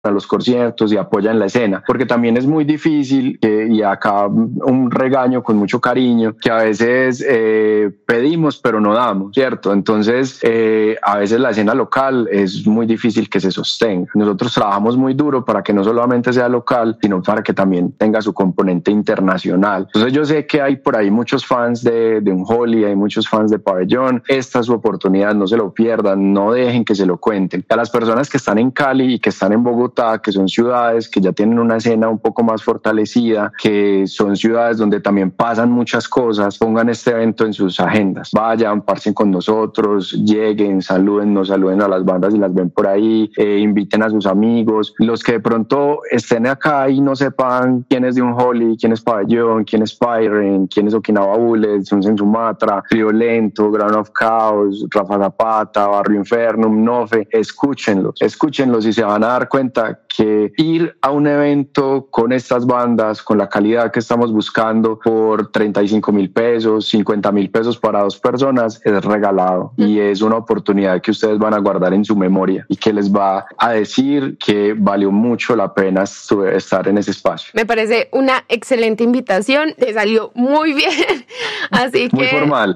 a los conciertos y apoyan la escena, porque también es muy difícil, y acá un regaño con mucho cariño, que a veces pedimos pero no damos, ¿cierto? Entonces a veces la escena local es muy difícil que se sostenga. Nosotros trabajamos muy duro para que no solamente sea local, sino para que también tenga su componente internacional. Entonces yo sé que hay por ahí muchos fans de Unholy, hay muchos fans de Pabellón. Esta es su oportunidad, no se lo pierdan, no dejen que se lo cuenten. A las personas que están en Cali y que están en Bogotá, que son ciudades que ya tienen una escena un poco más fortalecida, que son ciudades donde también pasan muchas cosas, pongan este evento en sus agendas. Vayan, parchen con nosotros, lleguen, saluden a las bandas y las ven por ahí, inviten a sus amigos. Los que de pronto estén acá y no sepan quién es de Unholy, quién es Pabellón, quién es Pyren, quién es Okinawa Bullets, Sons en Sumatra, Violento, Ground of Chaos, Rafa Zapata, Barrio Infernum, Nofe, escúchenlos y se van a dar cuenta que ir a un evento con estas bandas, con la calidad que estamos buscando, por 35,000 pesos, 50,000 pesos para 2 personas, es regalado y es una oportunidad que ustedes van a guardar en su memoria y que les va a decir que valió mucho la pena estar en ese espacio. Me parece una excelente invitación, te salió muy bien, así que... Muy formal.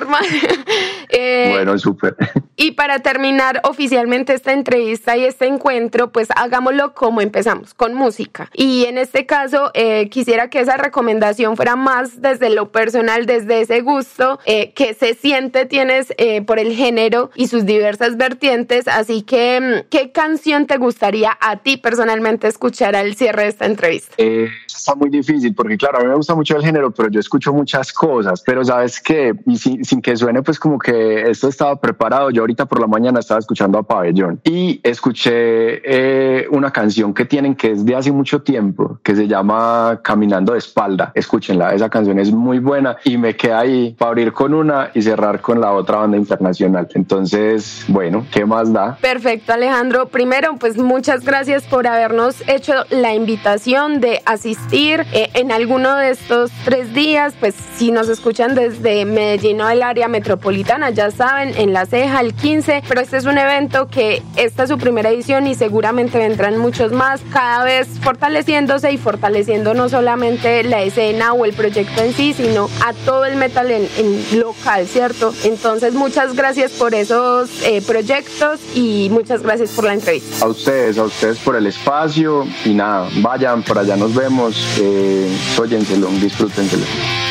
Bueno, súper. Y para terminar oficialmente esta entrevista y este encuentro, pues hagámoslo como empezamos, con música. Y en este caso, quisiera que esa recomendación fuera más desde lo personal, desde ese gusto que se siente tienes por el género y sus diversas vertientes. Así que, ¿qué canción te gustaría a ti personalmente escuchar al cierre de esta entrevista? Está muy difícil porque, claro, a mí me gusta mucho el género, pero yo escucho muchas cosas. Pero ¿sabes qué? Y sin que suene pues como que esto estaba preparado, yo ahorita por la mañana estaba escuchando a Pabellón y escuché una canción que tienen que es de hace mucho tiempo, que se llama Caminando de Espalda. Escúchenla, esa canción es muy buena y me queda ahí para abrir con una y cerrar con la otra banda internacional. Entonces, bueno, ¿qué más da? Perfecto, Alejandro. Primero, pues muchas gracias por habernos hecho la invitación de asistir en alguno de estos 3 días. Pues si nos escuchan desde Medellín o el área metropolitana, ya saben, en La Ceja el 15, pero este es un evento que esta es su primera edición y seguramente vendrán muchos más, cada vez fortaleciéndose y fortaleciendo no solamente la escena o el proyecto en sí, sino a todo el metal en local, ¿cierto? Entonces, muchas gracias por esos proyectos y muchas gracias por la entrevista. A ustedes por el espacio y nada, vayan, por allá nos vemos, óyenselo, disfrútenselo.